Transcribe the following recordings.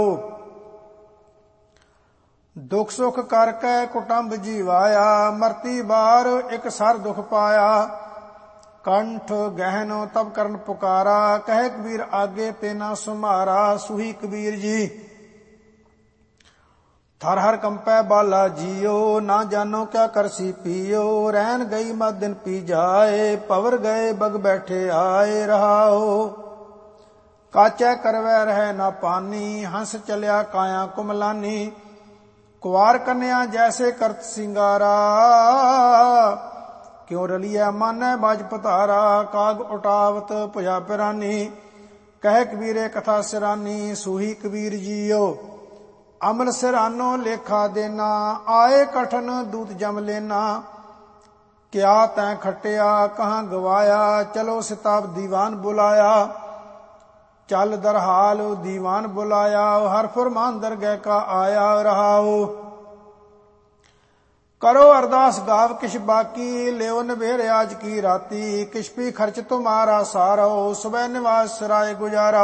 दुख सुख करके कुटुंब जीवाया, मरती बार एक सर दुख पाया। कंठ गहन तब करन पुकारा, कहे कबीर आगे ते ना सुमारा। सुही कबीर जी थर हर कंपै बाला जियो, ना जानो क्या करसी पियो। रैन गई मत दिन पी जाए, पवर गए बग बैठे आए। रहाओ काचै करवै रहे ना पानी, हंस चलिया काया कुमलानी। कुवार कन्या जैसे करत सिंगारा, क्यों रलिया मानै बाज पतारा। काग उठावत भुजा पिरानी, कहे कबीरे कथा सिरानी। सूही कबीर जियो अमल सिरानो लेखा देना, आए कठन दूत जम लेना। क्या तैं खटिया कहाँ गवाया, चलो सिताब दीवान बुलाया। चल दरहाल दीवान बुलाया, हर फुरमान दरगह का आया। रहाओ करो अरदास गाव किश बाकी, लेओ नबेरे आज की राती। किश भी खर्च तुम्हारा सारो, सुबह निवास सराय गुजारो।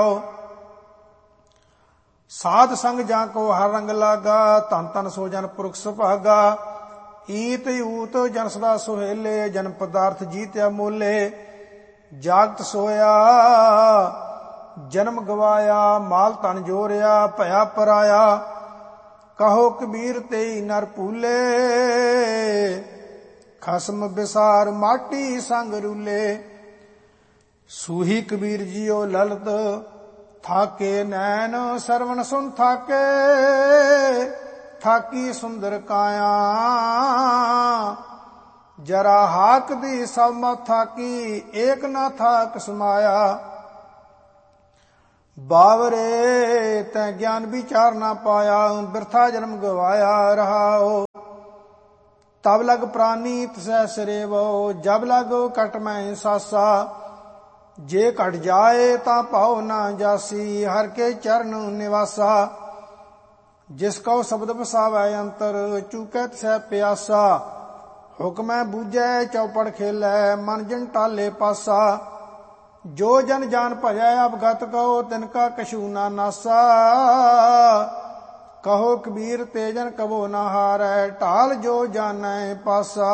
साध संग जाको हर रंग लागा, धन धन सो जन पुरख सुभागा। ईत यूत जन सदा सुहेले, जन पदार्थ जीत्या मोले। जागत सोया जन्म गवाया, माल तन जोरिया भया पराया। कहो कबीर तेई नर भूले, खसम बिसार माटी संग रूले। सूही कबीर जियो ललत थाके नैन, सरवण सुन थाके थाकी सुंदर काया। जरा हाक दी सब मत थाकी, एक ना थाक समाया। बावरे तै ज्ञान विचार ना पाया, बिरथा जन्म गवाया। रहाओ तब लग प्राणी तसै सरेवो, जब लग कट मैं सासा। जे कट जाए ता पाओ ना जासी, हर के चरण निवासा। जिसको शब्द बसावै अंतर, चूकै तसै प्यासा। हुक्मै बूझै चौपड़ खेलै, मन जिन टाले पासा। जो जन जान भजै अवगत कहो, तिनका कछू ना नासा। कहो कबीर तेजन कबो ना हारै, ढाल जो जानै पासा।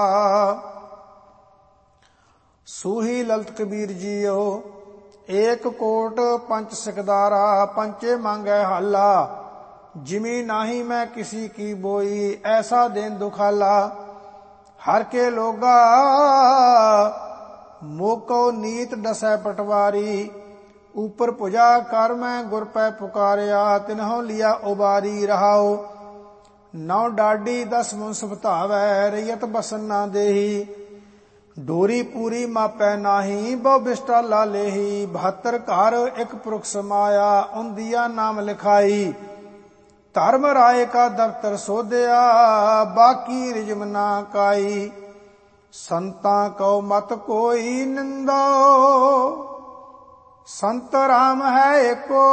सूही ललित कबीर जियो एक कोट पंच सिकदारा। पंचे मांगै हाला, जिमी नाही मैं किसी की बोई। ऐसा दिन दुखाला हर के लोगा, मोको नीत डसै पटवारी। ऊपर भुजा कर मैं गुर पै पुकारिया, तिन्हों लिया उबारी। रहाओ नौ डाडी 10 मुंस बधावै, रैयत बसन ना देही। डोरी पूरी मापै नाही, बहु बिष्टा ला लेही। 72 घर एक पुरख समाया, उन दिया नाम लिखाई। धर्म राय का दफ्तर सोधिया, बाकी रिजम ना काई। संता को मत कोई निंदो, संत राम है एको।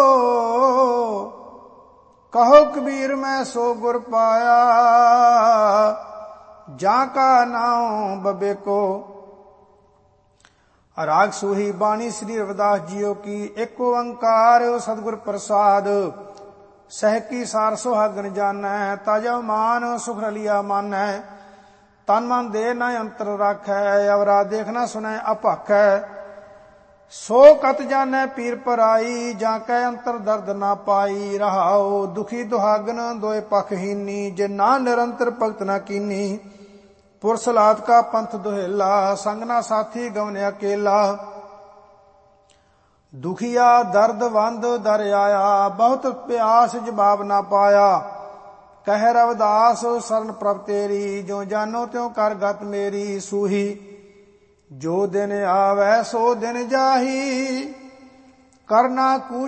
कहो कबीर मैं सो गुर पाया, जाका नाम बबे को। राग सूही बाणी श्री रविदास जियो की। एक ओंकार सतगुर प्रसाद, सह की सार सुहागन जानै। ताजा मान सुख रलिया मानै, तन मन दे न अंतर राखै। अवरा देखना सुनै अभाखै, सो कत जानै पीर पराई। जाकै अंतर दर्द ना पाई। रहाओ दुखी दुहागन दोए पखहीनी, जे ना निरंतर भगत ना कीनी। पुरसलाद का पंथ दुहेला, संग ना साथी गवन अकेला। दुखिया दर्द वंद दर आया, बहुत प्यास जवाब ना पाया। कह रविदास शरण प्रभ तेरी, जो जानो त्यों कर गत मेरी। सूही जो दिन आवै सो दिन जाही, करना कूच